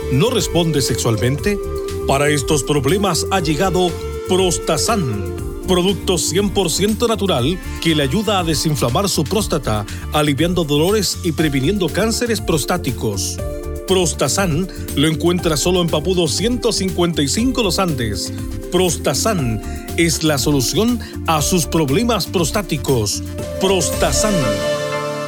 ¿No responde sexualmente? Para estos problemas ha llegado Prostasan, producto 100% natural que le ayuda a desinflamar su próstata, aliviando dolores y previniendo cánceres prostáticos. Prostasan lo encuentra solo en Papudo 155 Los Andes. Prostasan es la solución a sus problemas prostáticos. Prostasan.